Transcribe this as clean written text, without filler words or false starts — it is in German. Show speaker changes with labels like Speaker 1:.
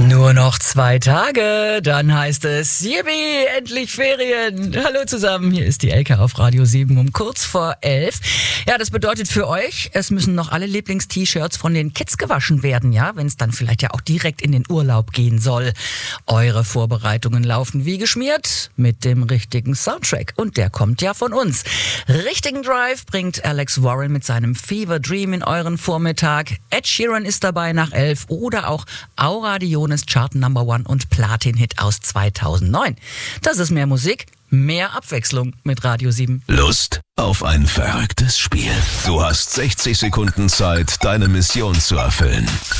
Speaker 1: Nur noch 2 Tage, dann heißt es, yippie, endlich Ferien. Hallo zusammen, hier ist die Elke auf Radio 7 um kurz vor 11. Ja, das bedeutet für euch, es müssen noch alle Lieblings-T-Shirts von den Kids gewaschen werden, ja, wenn es dann vielleicht ja auch direkt in den Urlaub gehen soll. Eure Vorbereitungen laufen wie geschmiert mit dem richtigen Soundtrack und der kommt ja von uns. Richtigen Drive bringt Alex Warren mit seinem Fever Dream in euren Vormittag. Ed Sheeran ist dabei nach 11 oder auch Aura Diones Chart Number 1 und Platin-Hit aus 2009. Das ist mehr Musik, mehr Abwechslung mit Radio 7.
Speaker 2: Lust auf ein verrücktes Spiel? Du hast 60 Sekunden Zeit, deine Mission zu erfüllen.